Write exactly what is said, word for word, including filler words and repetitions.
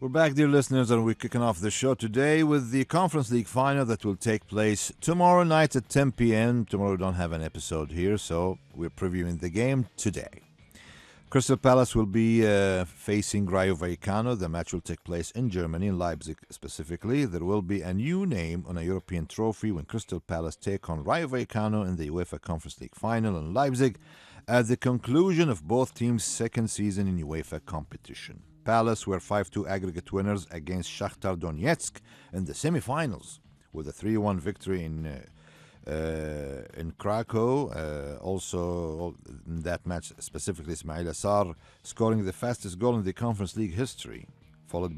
We're back, dear listeners, and we're kicking off the show today with the Conference League final that will take place tomorrow night at ten p.m. Tomorrow we don't have an episode here, so we're previewing the game today. Crystal Palace will be uh, facing Rayo Vallecano. The match will take place in Germany, in Leipzig specifically. There will be a new name on a European trophy when Crystal Palace take on Rayo Vallecano in the UEFA Conference League final in Leipzig at the conclusion of both teams' second season in UEFA competition. Palace were five two aggregate winners against Shakhtar Donetsk in the semifinals with a three one victory in uh, uh, in Krakow. Uh, also, in that match specifically, Ismail Assar scoring the fastest goal in the Conference League history, followed